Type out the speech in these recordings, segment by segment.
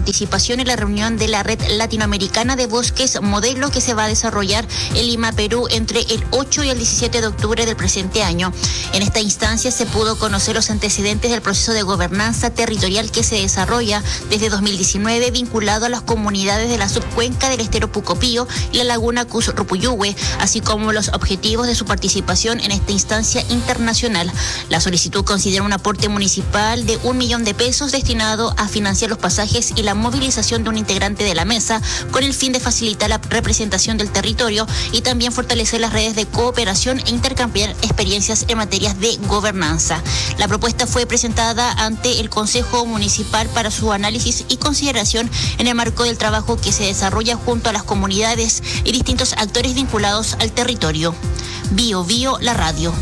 participación en la reunión de la Red Latinoamericana de Bosques Modelo que se va a desarrollar en Lima, Perú, entre el 8 y el 17 de octubre del presente año. En esta instancia se pudo conocer los antecedentes del proceso de gobernanza territorial que se desarrolla desde 2019 vinculado a las comunidades de la subcuenca del estero Pucopío y la laguna Cusrupuyuhue, así como los objetivos de su participación en esta instancia internacional. La solicitud considera un aporte municipal de 1 millón de pesos destinado a financiar los pasajes y la movilización de un integrante de la mesa con el fin de facilitar la representación del territorio y también fortalecer las redes de cooperación e intercambiar experiencias en materias de gobernanza. La propuesta fue presentada ante el Consejo Municipal para su análisis y consideración en el marco del trabajo que se desarrolla junto a las comunidades y distintos actores vinculados al territorio. Bio Bio, la radio.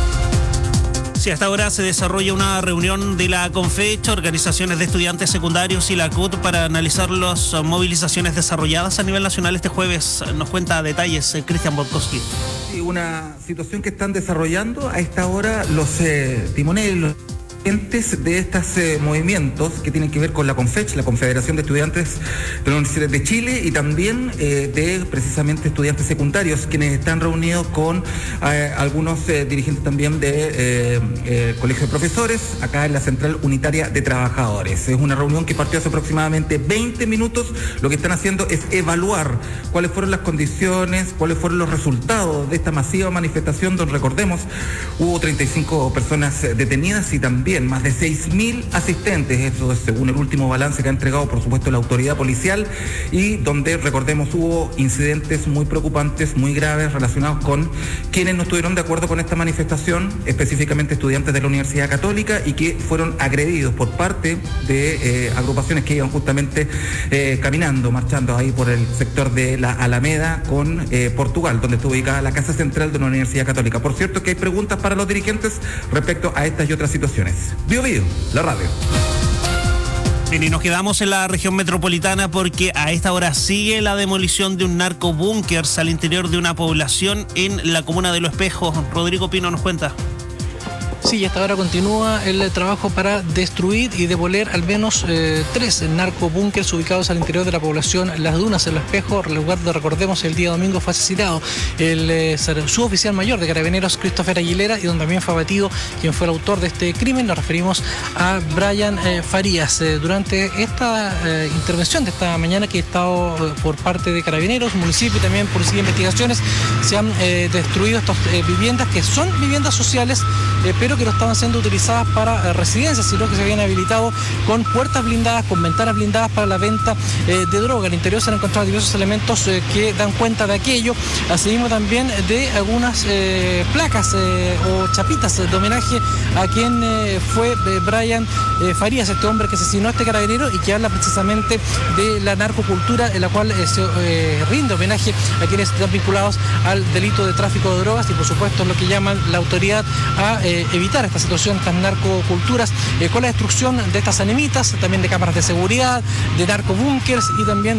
Sí, hasta ahora se desarrolla una reunión de la CONFECH, organizaciones de estudiantes secundarios y la CUT para analizar las movilizaciones desarrolladas a nivel nacional este jueves. Nos cuenta detalles Cristian Borkowski. Sí, una situación que están desarrollando a esta hora los timoneles, los de estos movimientos que tienen que ver con la CONFECH, la Confederación de Estudiantes de la Universidad de Chile, y también de precisamente estudiantes secundarios, quienes están reunidos con algunos dirigentes también de Colegio de Profesores, acá en la Central Unitaria de Trabajadores. Es una reunión que partió hace aproximadamente 20 minutos. Lo que están haciendo es evaluar cuáles fueron las condiciones, cuáles fueron los resultados de esta masiva manifestación, donde recordemos hubo 35 personas detenidas y también más de 6.000 asistentes, eso es según el último balance que ha entregado por supuesto la autoridad policial, y donde recordemos hubo incidentes muy preocupantes, muy graves relacionados con quienes no estuvieron de acuerdo con esta manifestación, específicamente estudiantes de la Universidad Católica, y que fueron agredidos por parte de agrupaciones que iban justamente caminando, marchando ahí por el sector de la Alameda con Portugal, donde está ubicada la Casa Central de la Universidad Católica. Por cierto que hay preguntas para los dirigentes respecto a estas y otras situaciones. Bio Bio, la radio. Bien, y nos quedamos en la región metropolitana porque a esta hora sigue la demolición de un narcobúnkers al interior de una población en la comuna de Los Espejos. Rodrigo Pino nos cuenta. Sí, hasta ahora continúa el trabajo para destruir y demoler al menos 3 narcobúnkers ubicados al interior de la población Las Dunas, en Los Espejos, lugar donde, recordemos, el día domingo fue asesinado el suboficial mayor de Carabineros, Christopher Aguilera, y donde también fue abatido quien fue el autor de este crimen. Nos referimos a Brian Farías. Durante esta intervención de esta mañana que ha estado por parte de Carabineros, municipio y también Policía de Investigaciones, se han destruido estas viviendas que son viviendas sociales, pero que no estaban siendo utilizadas para residencias, sino que se habían habilitado con puertas blindadas, con ventanas blindadas para la venta de droga. En el interior se han encontrado diversos elementos que dan cuenta de aquello, así mismo también de algunas placas o chapitas de homenaje a quien fue Brian Farías, este hombre que asesinó a este carabinero y que habla precisamente de la narcocultura, en la cual se rinde homenaje a quienes están vinculados al delito de tráfico de drogas, y por supuesto lo que llaman la autoridad a evitar esta situación, estas narcoculturas, con la destrucción de estas anemitas, también de cámaras de seguridad, de narcobúnkers y también